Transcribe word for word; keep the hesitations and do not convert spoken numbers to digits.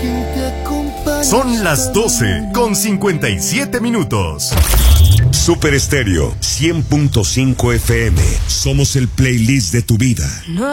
Son las doce con cincuenta y siete minutos. Super Estéreo cien punto cinco F M. Somos el playlist de tu vida.